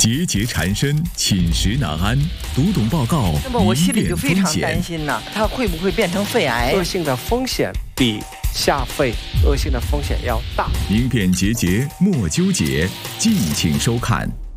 节节缠身，寝食难安，读懂报告， 那么我心里就非常明辨担心呐，它会不会变成肺癌？ 恶性的风险比下肺恶性的风险要大。 明辨节节，莫纠结，敬请收看。